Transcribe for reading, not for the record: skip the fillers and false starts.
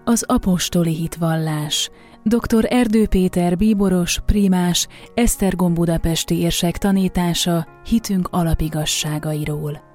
Az apostoli hitvallás. Dr. Erdő Péter bíboros, primás, Esztergom budapesti érsek tanítása hitünk alapigasságairól.